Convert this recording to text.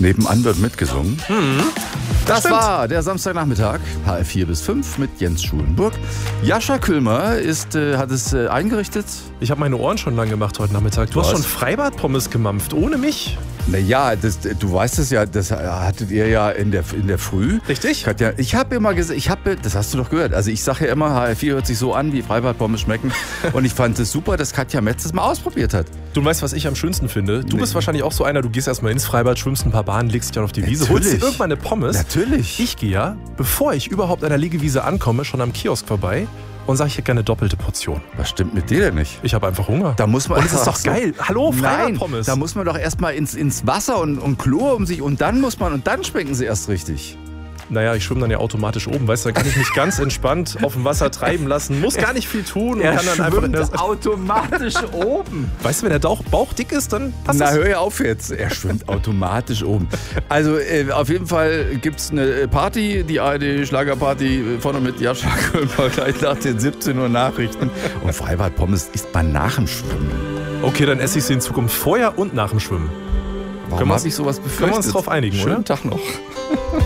Nebenan wird mitgesungen. Das war der Samstagnachmittag, HR4 bis 5 mit Jens Schulenburg. Jascha Küllmer hat es eingerichtet. Ich habe meine Ohren schon lang gemacht heute Nachmittag. Du hast schon Freibad-Pommes gemampft, ohne mich. Naja, du weißt es ja, das hattet ihr ja in der Früh. Richtig? Katja, ich habe immer gesagt, das hast du doch gehört, also ich sage ja immer, HR4 hört sich so an, wie Freibad-Pommes schmecken. Und ich fand es super, dass Katja Metz das mal ausprobiert hat. Du weißt, was ich am schönsten finde? Du bist wahrscheinlich auch so einer, du gehst erstmal ins Freibad, schwimmst ein paar Bahnen, legst dich dann auf die Wiese, holst dir irgendwann eine Pommes. Natürlich. Ich gehe ja, bevor ich überhaupt an der Liegewiese ankomme, schon am Kiosk vorbei und sage, ich hätte gerne eine doppelte Portion. Was stimmt mit dir denn nicht? Ich habe einfach Hunger. Da muss man und es ist doch geil. Hallo, Freibad-Pommes. Da muss man doch erstmal ins Wasser und Chlor um sich und dann schmecken sie erst richtig. Naja, ich schwimme dann ja automatisch oben, weißt du, dann kann ich mich ganz entspannt auf dem Wasser treiben lassen, muss gar nicht viel tun und kann dann einfach automatisch oben. Weißt du, wenn der Bauch dick ist, dann passt das. Na, hör ja auf jetzt. Er schwimmt automatisch oben. Also auf jeden Fall gibt es eine Party, die ARD-Schlagerparty vorne mit Jascha Küllmer gleich nach den 17 Uhr Nachrichten. Und Freibad-Pommes isst man nach dem Schwimmen. Okay, dann esse ich sie in Zukunft vorher und nach dem Schwimmen. Warum habe ich sowas befürchtet? Können wir uns drauf einigen, Schönen oder? Tag noch.